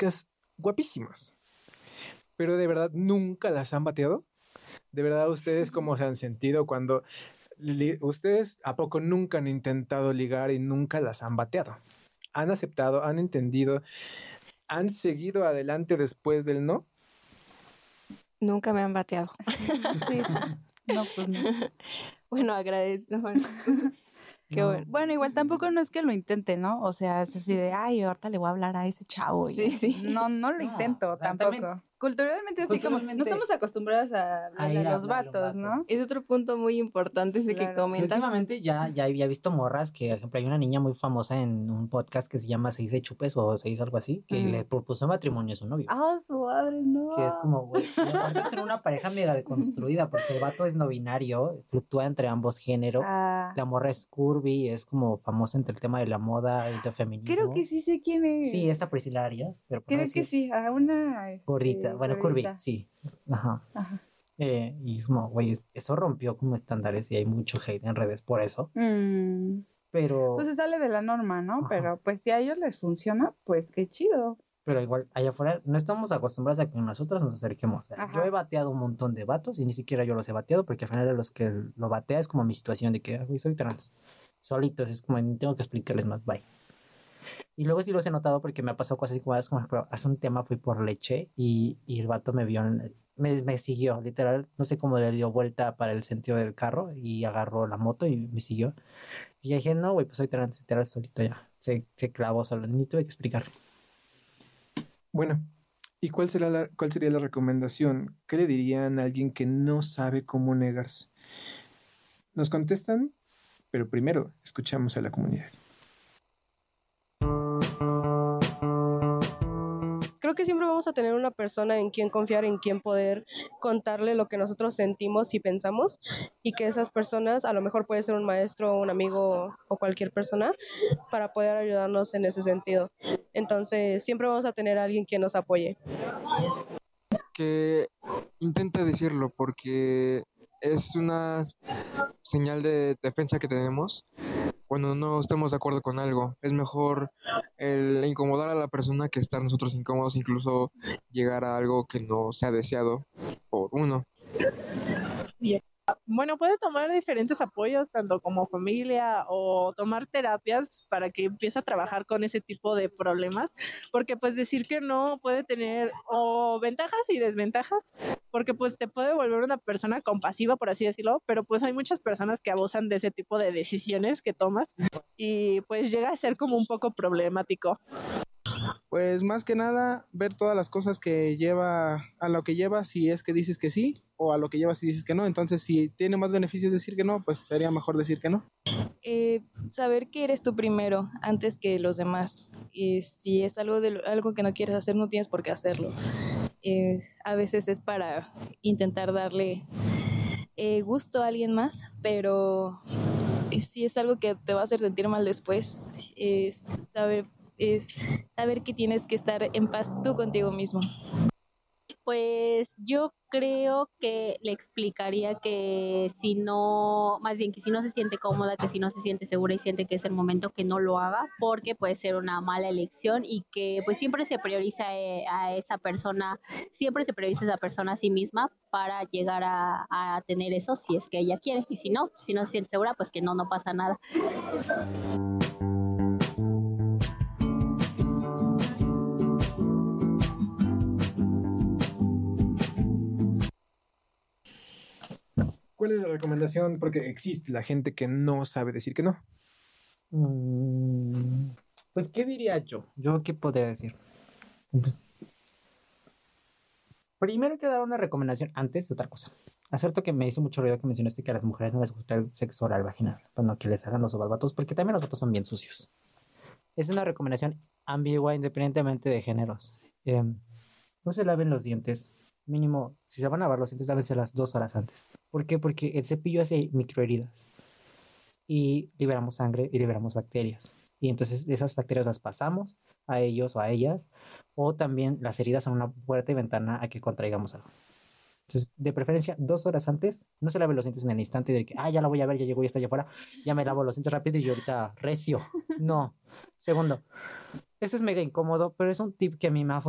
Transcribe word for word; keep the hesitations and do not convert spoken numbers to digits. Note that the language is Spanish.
chicas guapísimas, pero de verdad nunca las han bateado. De verdad, ¿ustedes cómo se han sentido cuando li- ustedes a poco nunca han intentado ligar y nunca las han bateado? ¿Han aceptado, han entendido, han seguido adelante después del no? Nunca me han bateado. Sí. No, pues no. Bueno, agradezco. Qué No. bueno. Bueno, igual tampoco no es que lo intente, ¿no? O sea, es así de, ay, ahorita le voy a hablar a ese chavo. y- Sí, sí. No, no lo No, intento o sea, tampoco. también- Culturalmente así como, no Culturalmente- estamos acostumbrados a hablarle ir a a los hablarle a un vatos, vato. ¿no? Es otro punto muy importante ese Claro. que Que comentas. últimamente ya, ya había visto morras que, por ejemplo, hay una niña muy famosa en un podcast que se llama Se dice chupes o se dice algo así, que Mm. le propuso matrimonio a su novio. Ah, su madre, no. Que es como, güey, y aparte ser una pareja mega deconstruida, porque el vato es no binario, fluctúa entre ambos géneros. Ah, La morra es curvy, es como famosa entre el tema de la moda y el feminismo. creo que sí sé quién es. Sí, esta Priscila Arias, pero por Creo no que decir sí, a una... este, gordita, bueno, curvy, gordita. sí. Ajá. Ajá. Eh, y es como, güey, es- eso rompió como estándares y hay mucho hate en redes por eso, Mm, pero... Pues se sale de la norma, ¿no? Ajá. Pero pues si a ellos les funciona, pues qué chido. Pero igual, allá afuera no estamos acostumbrados a que nosotros nos acerquemos. O sea, Ajá. yo he bateado un montón de vatos y ni siquiera yo los he bateado porque al final de los que lo batea es como mi situación de que, "Ah, güey, soy trans. Solitos, es como, tengo que explicarles más, bye". Y luego sí los he notado porque me ha pasado cosas así como, como, por ejemplo, hace un tema fui por leche y, y el vato me vio, en- me, me siguió, literal, no sé cómo le dio vuelta para el sentido del carro y agarró la moto y me siguió. Y yo dije, no, güey, pues soy trans, literal, solito ya. Se, se clavó solo, ni tuve que explicar. Bueno, ¿y cuál será la, cuál sería la recomendación? ¿Qué le dirían a alguien que no sabe cómo negarse? Nos contestan, pero primero escuchamos a la comunidad. Creo que siempre vamos a tener una persona en quien confiar, en quien poder contarle lo que nosotros sentimos y pensamos, y que esas personas, a lo mejor puede ser un maestro, un amigo o cualquier persona, para poder ayudarnos en ese sentido. Entonces, siempre vamos a tener a alguien que nos apoye. Que intente decirlo porque es una señal de defensa que tenemos cuando no estemos de acuerdo con algo. Es mejor el incomodar a la persona que estar nosotros incómodos, incluso llegar a algo que no sea deseado por uno. Bueno, puede tomar diferentes apoyos, tanto como familia o tomar terapias para que empiece a trabajar con ese tipo de problemas, porque pues decir que no puede tener o ventajas y desventajas, porque pues te puede volver una persona compasiva, por así decirlo, pero pues hay muchas personas que abusan de ese tipo de decisiones que tomas y pues llega a ser como un poco problemático. Pues más que nada, ver todas las cosas que lleva, a lo que lleva si es que dices que sí, o a lo que lleva si dices que no. Entonces, si tiene más beneficios decir que no, pues sería mejor decir que no. Eh, saber que eres tú primero antes que los demás. Y si es algo, de, lo- algo que no quieres hacer, no tienes por qué hacerlo. Es- a veces es para intentar darle eh, gusto a alguien más, pero si es algo que te va a hacer sentir mal después, es saber, es saber que tienes que estar en paz tú contigo mismo. Pues yo creo que le explicaría que si no, más bien que si no se siente cómoda, que si no se siente segura y siente que es el momento, que no lo haga, porque puede ser una mala elección y que pues siempre se prioriza eh, a esa persona, siempre se prioriza a esa persona a sí misma para llegar a, a tener eso si es que ella quiere, y si no, si no se siente segura, pues que no, no pasa nada. ¿Cuál es la recomendación? Porque existe la gente que no sabe decir que no. Mm, pues, ¿qué diría yo? ¿Yo qué podría decir? Pues, primero que dar una recomendación antes de otra cosa. Acerto que me hizo mucho ruido que mencionaste que a las mujeres no les gusta el sexo oral vaginal. Bueno, que les hagan los vatos, porque también los vatos son bien sucios. Es una recomendación ambigua independientemente de géneros. Eh, no se laven los dientes. Mínimo, si se van a lavar los dientes, lávense las dos horas antes. ¿Por qué? Porque el cepillo hace microheridas y liberamos sangre y liberamos bacterias. Y entonces esas bacterias las pasamos a ellos o a ellas, o también las heridas son una puerta y ventana a que contraigamos algo. Entonces, de preferencia, dos horas antes, no se laven los dientes en el instante de que, ah, ya la voy a ver, ya llegó, ya está allá afuera, ya me lavo los dientes rápido y yo ahorita recio. No. Segundo, esto es mega incómodo, pero es un tip que a mí me ha funcionado.